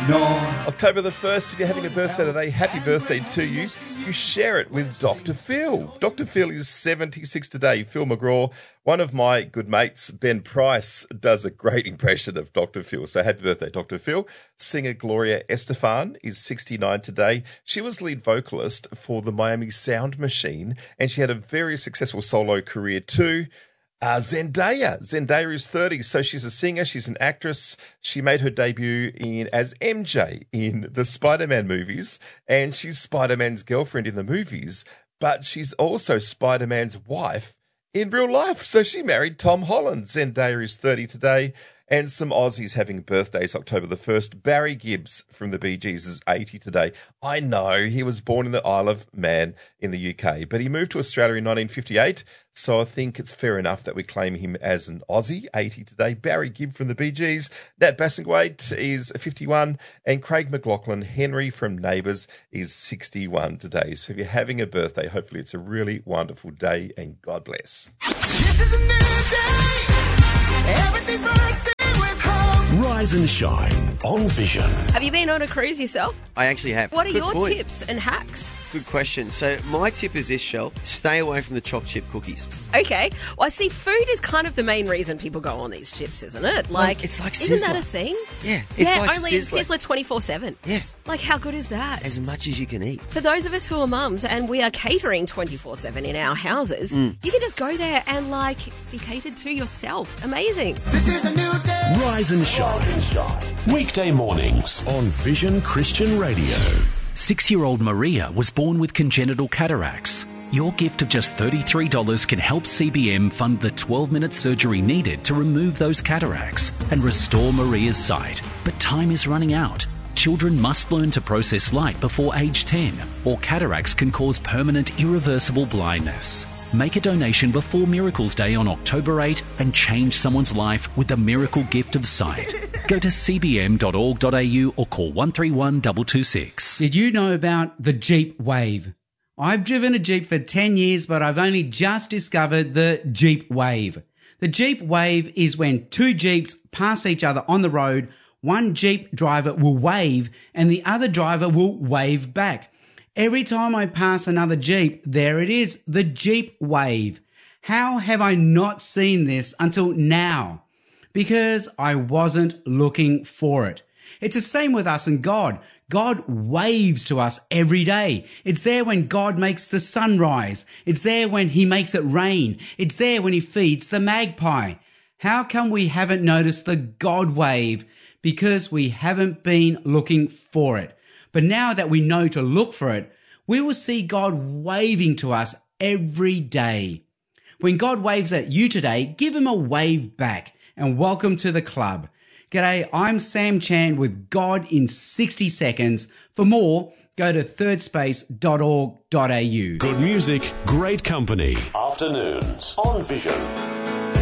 October the 1st, if you're having a birthday today, happy birthday to you. You share it with Dr. Phil. Dr. Phil is 76 today. Phil McGraw, one of my good mates, Ben Price, does a great impression of Dr. Phil. So happy birthday, Dr. Phil. Singer Gloria Estefan is 69 today. She was lead vocalist for the Miami Sound Machine, and she had a very successful solo career too. Zendaya is 30, so she's a singer, she's an actress. She made her debut as MJ in the Spider-Man movies, and she's Spider-Man's girlfriend in the movies, but she's also Spider-Man's wife in real life. So she married Tom Holland. Zendaya is 30 today, and some Aussies having birthdays October the 1st. Barry Gibbs from the Bee Gees is 80 today. I know he was born in the Isle of Man in the UK, but he moved to Australia in 1958, so I think it's fair enough that we claim him as an Aussie. 80 today. Barry Gibb from the Bee Gees. Nat Bassingthwaighte is 51, and Craig McLachlan Henry from Neighbours is 61 today. So if you're having a birthday, hopefully it's a really wonderful day, and God bless. This is a new day. Everything first day with hope. Rise and shine on Vision. Have you been on a cruise yourself? I actually have. What are Good your point. tips and hacks? Good question. So my tip is this, Shell. Stay away from the choc chip cookies. Okay. Well, I see food is kind of the main reason people go on these chips, isn't it? Like, it's like isn't that Sizzler. a thing? Yeah, it's like only Sizzler. 24/7. Yeah. Like, how good is that? As much as you can eat. For those of us who are mums and we are catering 24/7 in our houses, you can just go there and, like, be catered to yourself. Amazing. This is a new day. Rise and shine. Weekday mornings on Vision Christian Radio. 6-year-old Maria was born with congenital cataracts. Your gift of just $33 can help CBM fund the 12-minute surgery needed to remove those cataracts and restore Maria's sight. But time is running out. Children must learn to process light before age 10, or cataracts can cause permanent, irreversible blindness. Make a donation before Miracles Day on October 8 and change someone's life with the miracle gift of sight. Go to cbm.org.au or call 131 226. Did you know about the Jeep Wave? I've driven a Jeep for 10 years, but I've only just discovered the Jeep Wave. The Jeep Wave is when two Jeeps pass each other on the road. One Jeep driver will wave and the other driver will wave back. Every time I pass another Jeep, there it is, the Jeep Wave. How have I not seen this until now? Because I wasn't looking for it. It's the same with us and God. God waves to us every day. It's there when God makes the sun rise. It's there when he makes it rain. It's there when he feeds the magpie. How come we haven't noticed the God wave? Because we haven't been looking for it. But now that we know to look for it, we will see God waving to us every day. When God waves at you today, give him a wave back and welcome to the club. G'day, I'm Sam Chan with God in 60 Seconds. For more, go to thirdspace.org.au. Good music, great company. Afternoons on Vision.